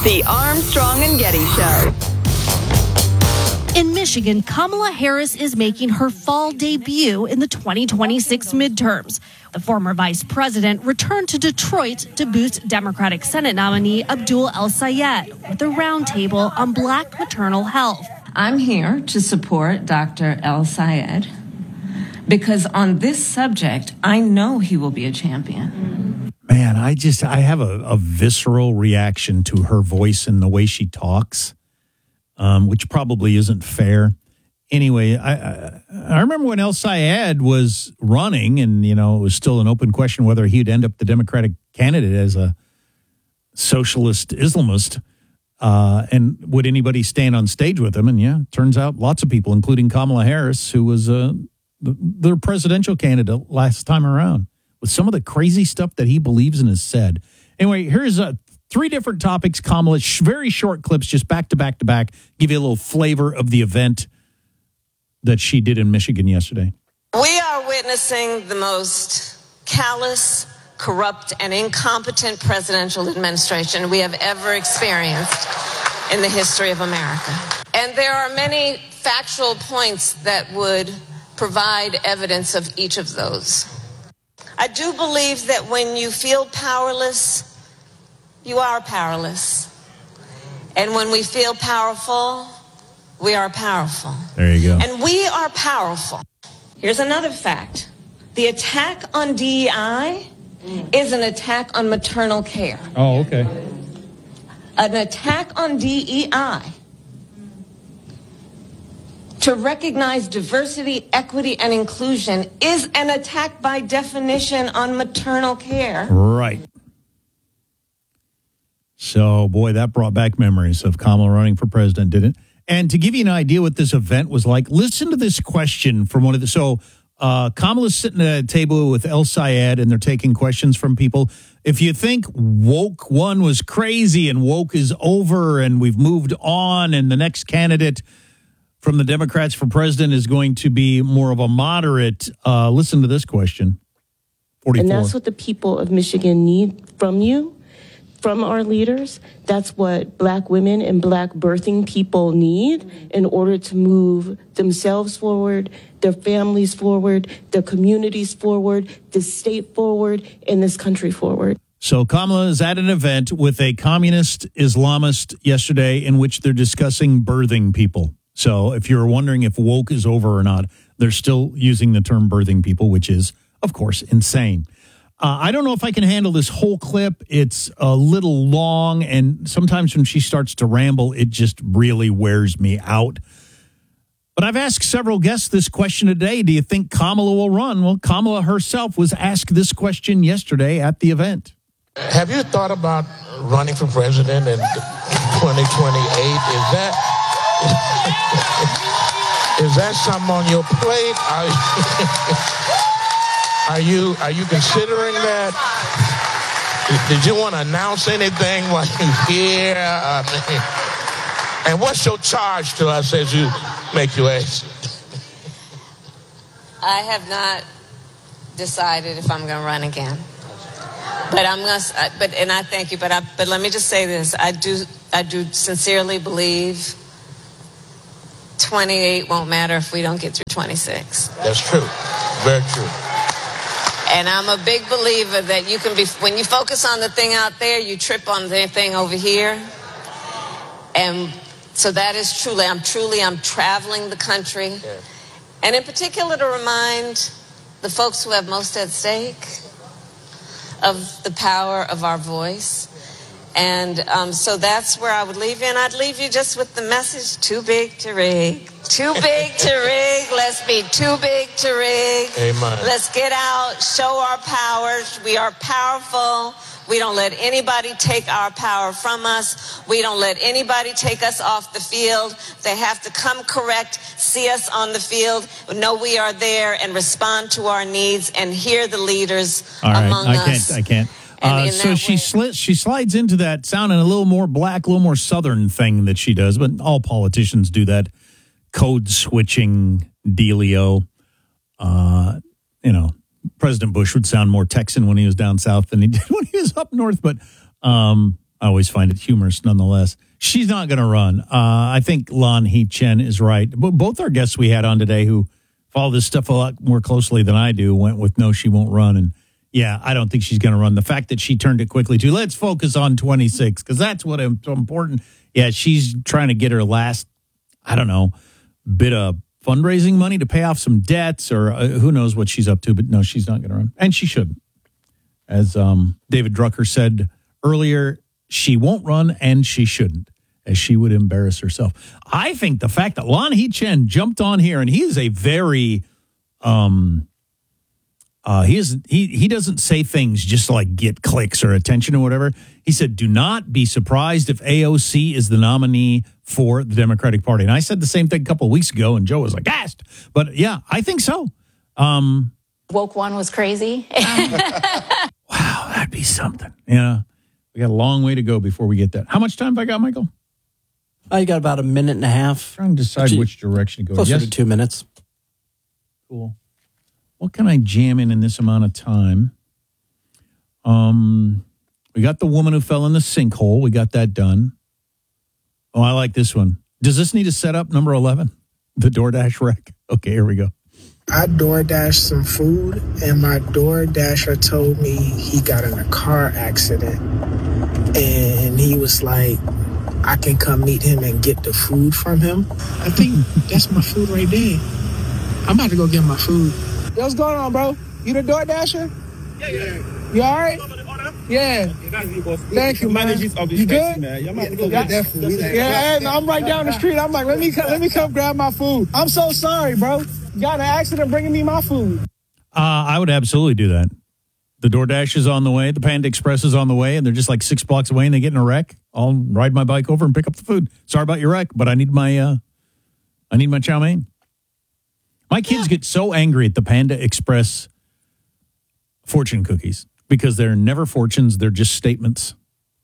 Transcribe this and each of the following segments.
The Armstrong and Getty Show. In Michigan, Kamala Harris is making her fall debut in the 2026 midterms. The former vice president returned to Detroit to boost Democratic Senate nominee Abdul El-Sayed with a roundtable on Black maternal health. I'm here to support Dr. El-Sayed because on this subject, I know he will be a champion. Man, I have a visceral reaction to her voice and the way she talks, which probably isn't fair. Anyway, I remember when El-Sayed was running, and it was still an open question whether he'd end up the Democratic candidate as a socialist Islamist, and would anybody stand on stage with him? And yeah, turns out lots of people, including Kamala Harris, who was their presidential candidate last time around, with some of the crazy stuff that he believes and has said. Anyway, here's 3 different topics. Kamala, very short clips, just back to back to back, give you a little flavor of the event that she did in Michigan yesterday. We are witnessing the most callous, corrupt, and incompetent presidential administration we have ever experienced in the history of America. And there are many factual points that would provide evidence of each of those. I do believe that when you feel powerless, you are powerless. And when we feel powerful, we are powerful. There you go. And we are powerful. Here's another fact. The attack on DEI is an attack on maternal care. Oh, okay. An attack on DEI to recognize diversity, equity, and inclusion is an attack by definition on maternal care. Right. So, boy, that brought back memories of Kamala running for president, didn't it? And to give you an idea what this event was like, listen to this question from one of the... So, Kamala's sitting at a table with El-Sayed, and they're taking questions from people. If you think woke one was crazy and woke is over and we've moved on and the next candidate from the Democrats for president is going to be more of a moderate, listen to this question. 44. And that's what the people of Michigan need from you. From our leaders. That's what Black women and Black birthing people need in order to move themselves forward, their families forward, their communities forward, the state forward, and this country forward. So Kamala is at an event with a communist Islamist yesterday in which they're discussing birthing people. So if you're wondering if woke is over or not, they're still using the term birthing people, which is, of course, insane. I don't know if I can handle this whole clip. It's a little long, and sometimes when she starts to ramble, it just really wears me out. But I've asked several guests this question today. Do you think Kamala will run? Well, Kamala herself was asked this question yesterday at the event. Have you thought about running for president in 2028? Is that something on your plate? Are you considering that? Did you want to announce anything while you're here? And what's your charge to us as you make your exit? I have not decided if I'm going to run again. But I'm going to, and I thank you, but let me just say this. I do sincerely believe 28 won't matter if we don't get through 26. That's true. Very true. And I'm a big believer that you can be, when you focus on the thing out there, you trip on the thing over here. And so that is truly, I'm traveling the country. Yeah. And in particular to remind the folks who have most at stake of the power of our voice. And so that's where I would leave you. And I'd leave you just with the message, too big to rig. Too big to rig. Let's be too big to rig. Amen. Let's get out, show our powers. We are powerful. We don't let anybody take our power from us. We don't let anybody take us off the field. They have to come correct, see us on the field, know we are there, and respond to our needs and hear the leaders among us. I can't. So she slides into that sounding a little more black, a little more Southern thing that she does, but all politicians do that code switching dealio. President Bush would sound more Texan when he was down south than he did when he was up north, but I I always find it humorous nonetheless. She's not going to run. I think Lan Hee-chen is right. Both our guests we had on today who follow this stuff a lot more closely than I do went with no, she won't run. And yeah, I don't think she's going to run. The fact that she turned it quickly to let's focus on 26 because that's what is important. Yeah, she's trying to get her last, I don't know, bit of fundraising money to pay off some debts or who knows what she's up to. But no, she's not going to run. And she shouldn't. As David Drucker said earlier, she won't run and she shouldn't, as she would embarrass herself. I think the fact that Lan Hee-chen jumped on here, and he is a very, he doesn't say things just to like get clicks or attention or whatever. He said, do not be surprised if AOC is the nominee for the Democratic Party. And I said the same thing a couple of weeks ago, and Joe was like, asked. But yeah, I think so. Woke one was crazy. Wow, that'd be something. Yeah. We got a long way to go before we get that. How much time have I got, Michael? You got about a minute and a half. Trying to decide which direction to go. Closer to 2 minutes. Cool. What can I jam in this amount of time? We got the woman who fell in the sinkhole. We got that done. Oh, I like this one. Does this need a setup? Number 11, the DoorDash wreck. Okay, here we go. I DoorDashed some food, and my DoorDasher told me he got in a car accident. And he was like, I can come meet him and get the food from him. I think that's my food right there. I'm about to go get my food. Yo, what's going on, bro? You the DoorDasher? Yeah. You all right? Yeah. Thank you, man. You good? Yeah, no, I'm right down the street. I'm like, let me come grab my food. I'm so sorry, bro. You got in an accident bringing me my food. I would absolutely do that. The DoorDash is on the way. The Panda Express is on the way, and they're just like 6 blocks away, and they get in a wreck. I'll ride my bike over and pick up the food. Sorry about your wreck, but I need my chow mein. My kids get so angry at the Panda Express fortune cookies because they're never fortunes. They're just statements.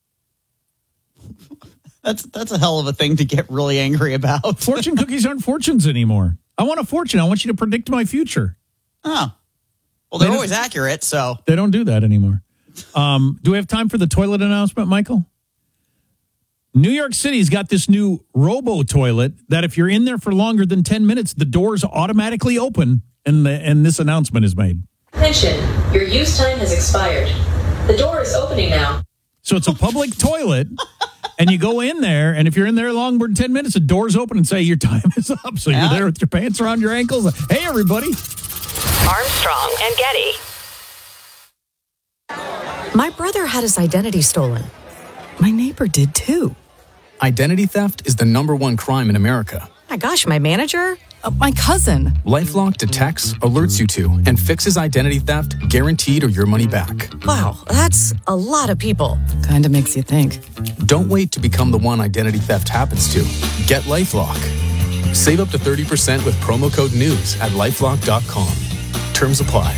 That's a hell of a thing to get really angry about. Fortune cookies aren't fortunes anymore. I want a fortune. I want you to predict my future. Oh. Well, they're always accurate, so. They don't do that anymore. Do we have time for the toilet announcement, Michael? New York City's got this new robo-toilet that if you're in there for longer than 10 minutes, the doors automatically open, and this announcement is made. Attention, your use time has expired. The door is opening now. So it's a public toilet, and you go in there, and if you're in there longer than 10 minutes, the doors open and say your time is up. So you're there with your pants around your ankles. Hey, everybody. Armstrong and Getty. My brother had his identity stolen. My neighbor did too. Identity theft is the #1 crime in America. My gosh, my manager? My cousin. LifeLock detects, alerts you to, and fixes identity theft, guaranteed or your money back. Wow, that's a lot of people. Kinda makes you think. Don't wait to become the one identity theft happens to. Get LifeLock. Save up to 30% with promo code NEWS at LifeLock.com. Terms apply.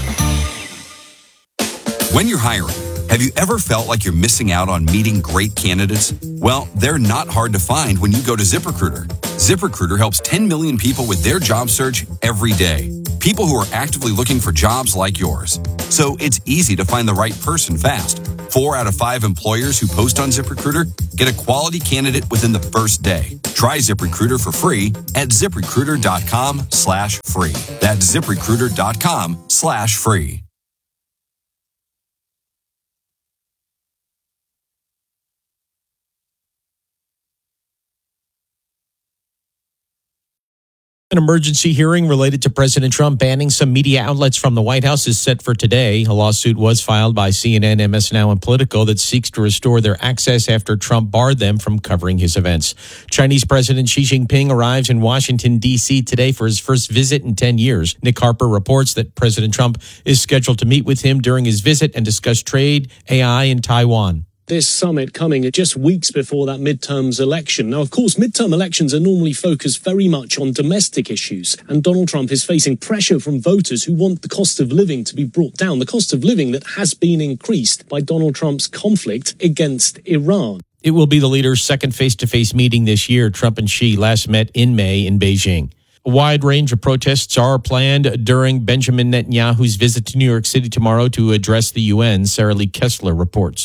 When you're hiring, have you ever felt like you're missing out on meeting great candidates? Well, they're not hard to find when you go to ZipRecruiter. ZipRecruiter helps 10 million people with their job search every day. People who are actively looking for jobs like yours. So it's easy to find the right person fast. 4 out of 5 employers who post on ZipRecruiter get a quality candidate within the first day. Try ZipRecruiter for free at ZipRecruiter.com/free. That's ZipRecruiter.com/free. An emergency hearing related to President Trump banning some media outlets from the White House is set for today. A lawsuit was filed by CNN, MS Now, and Politico that seeks to restore their access after Trump barred them from covering his events. Chinese President Xi Jinping arrives in Washington, D.C. today for his first visit in 10 years. Nick Harper reports that President Trump is scheduled to meet with him during his visit and discuss trade, AI, and Taiwan. This summit coming just weeks before that midterms election. Now, of course, midterm elections are normally focused very much on domestic issues, and Donald Trump is facing pressure from voters who want the cost of living to be brought down, the cost of living that has been increased by Donald Trump's conflict against Iran. It will be the leaders' second face-to-face meeting this year. Trump and Xi last met in May in Beijing. A wide range of protests are planned during Benjamin Netanyahu's visit to New York City tomorrow to address the UN. Sarah Lee Kessler reports.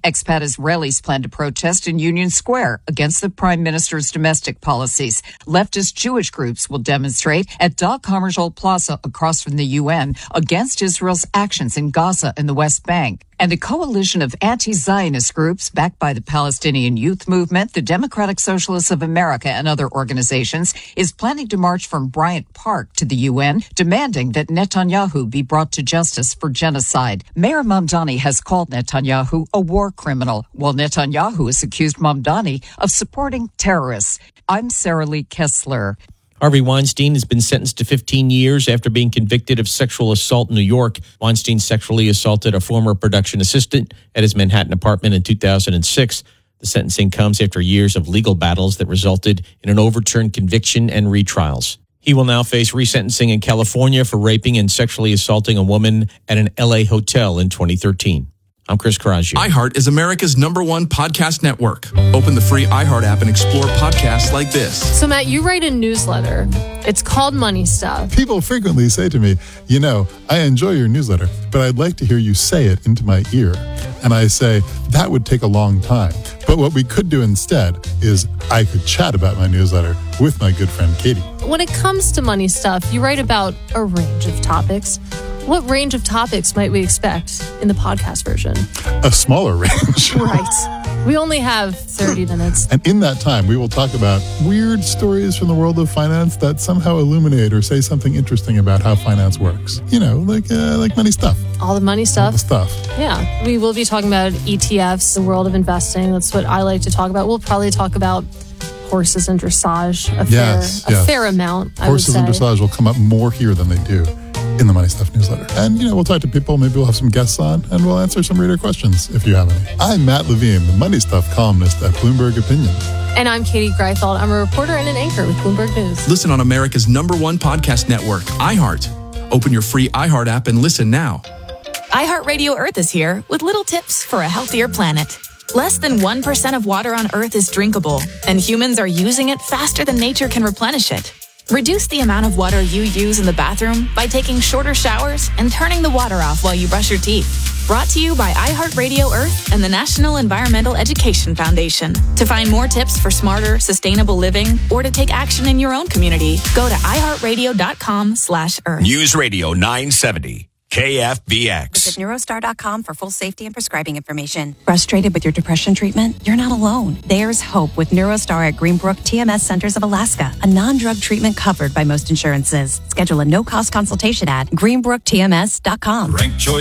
Expat Israelis plan to protest in Union Square against the prime minister's domestic policies. Leftist Jewish groups will demonstrate at Dag Hammarskjöld Plaza across from the UN against Israel's actions in Gaza and the West Bank. And a coalition of anti-Zionist groups backed by the Palestinian Youth Movement, the Democratic Socialists of America, and other organizations is planning to march from Bryant Park to the UN, demanding that Netanyahu be brought to justice for genocide. Mayor Mamdani has called Netanyahu a war criminal, while Netanyahu has accused Mamdani of supporting terrorists. I'm Sarah Lee Kessler. Harvey Weinstein has been sentenced to 15 years after being convicted of sexual assault in New York. Weinstein sexually assaulted a former production assistant at his Manhattan apartment in 2006. The sentencing comes after years of legal battles that resulted in an overturned conviction and retrials. He will now face resentencing in California for raping and sexually assaulting a woman at an L.A. hotel in 2013. I'm Chris Carragio. iHeart is America's #1 podcast network. Open the free iHeart app and explore podcasts like this. So, Matt, you write a newsletter. It's called Money Stuff. People frequently say to me, you know, I enjoy your newsletter, but I'd like to hear you say it into my ear. And I say, that would take a long time. But what we could do instead is I could chat about my newsletter with my good friend Katie. When it comes to Money Stuff, you write about a range of topics. What range of topics might we expect in the podcast version? A smaller range. Right. We only have 30 minutes. And in that time, we will talk about weird stories from the world of finance that somehow illuminate or say something interesting about how finance works. You know, like money stuff. All the money stuff. All the stuff. Yeah. We will be talking about ETFs, the world of investing. That's what I like to talk about. We'll probably talk about horses and dressage a fair amount, I would say. Horses and dressage will come up more here than they do in the Money Stuff newsletter. And, you know, we'll talk to people. Maybe we'll have some guests on, and we'll answer some reader questions if you have any. I'm Matt Levine, the Money Stuff columnist at Bloomberg Opinion. And I'm Katie Greifeld. I'm a reporter and an anchor with Bloomberg News. Listen on America's #1 podcast network, iHeart. Open your free iHeart app and listen now. iHeartRadio Earth is here with little tips for a healthier planet. Less than 1% of water on Earth is drinkable, and humans are using it faster than nature can replenish it. Reduce the amount of water you use in the bathroom by taking shorter showers and turning the water off while you brush your teeth. Brought to you by iHeartRadio Earth and the National Environmental Education Foundation. To find more tips for smarter, sustainable living or to take action in your own community, go to iHeartRadio.com/Earth. News Radio 970. KFBX. Visit Neurostar.com for full safety and prescribing information. Frustrated with your depression treatment? You're not alone. There's hope with Neurostar at Greenbrook TMS Centers of Alaska, a non-drug treatment covered by most insurances. Schedule a no-cost consultation at greenbrooktms.com. Ranked choice